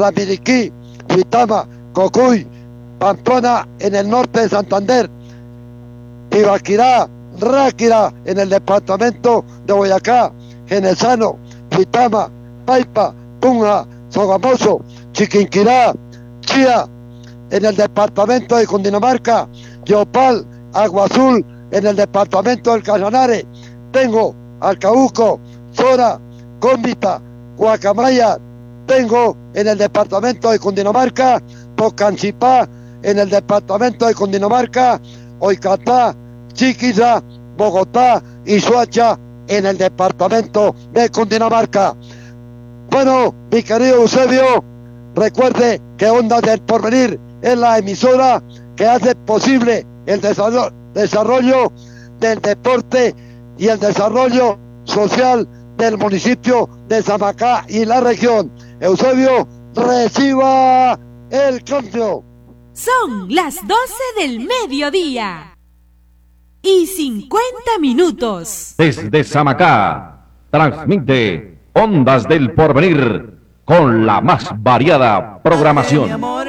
Ramiriquí, Huitama, Cocuy, Pamplona en el norte de Santander, Tibaquirá, Ráquira en el departamento de Boyacá, Genesano, Huitama, Paipa, Tunja, Sogamoso, Chiquinquirá, Chía en el departamento de Cundinamarca, Yopal, Agua Azul en el departamento del Casanare. Tengo Alcauco, Zora, Cómbita, Guacamaya. Tengo en el departamento de Cundinamarca, Tocancipá en el departamento de Cundinamarca, Oicatá, Chiquiza, Bogotá y Soacha en el departamento de Cundinamarca. Bueno, mi querido Eusebio, recuerde que Ondas del Porvenir es la emisora que hace posible el desarrollo del deporte y el desarrollo social del municipio de Samacá y la región. Eusebio, reciba el cambio. Son las 12 del mediodía y 50 minutos. Desde Samacá, transmite Ondas del Porvenir con la más variada programación.